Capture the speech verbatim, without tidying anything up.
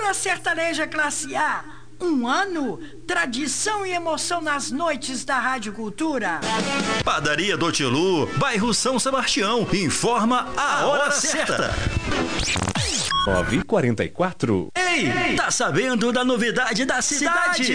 Hora Sertaneja Classe A. Um ano, tradição e emoção nas noites da Rádio Cultura. Padaria do Tilu, bairro São Sebastião, informa a hora certa. nove e quarenta e quatro. Ei, tá sabendo da novidade da cidade?